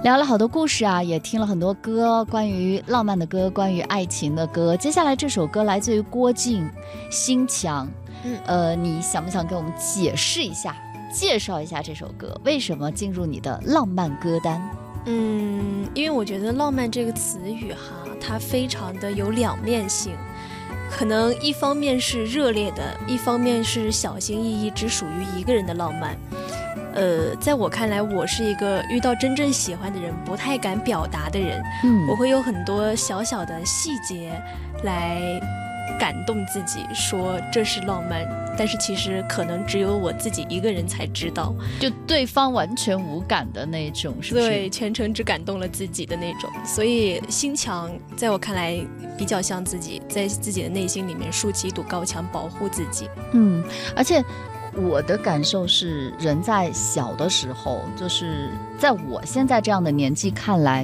聊了好多故事啊，也听了很多歌，关于浪漫的歌，关于爱情的歌。接下来这首歌来自于郭靖《心墙》，你想不想给我们解释一下，介绍一下这首歌为什么进入你的浪漫歌单？ 因为我觉得浪漫这个词语它非常的有两面性，可能一方面是热烈的，一方面是小心翼翼只属于一个人的浪漫。在我看来，我是一个遇到真正喜欢的人不太敢表达的人，我会有很多小小的细节来感动自己，说这是浪漫，但是其实可能只有我自己一个人才知道， 就对方完全无感的那种，是不是？ 对，全程只感动了自己的那种。所以心墙在我看来比较像自己在自己的内心里面竖起一堵高墙保护自己。 而且我的感受是，人在小的时候，就是在我现在这样的年纪看来，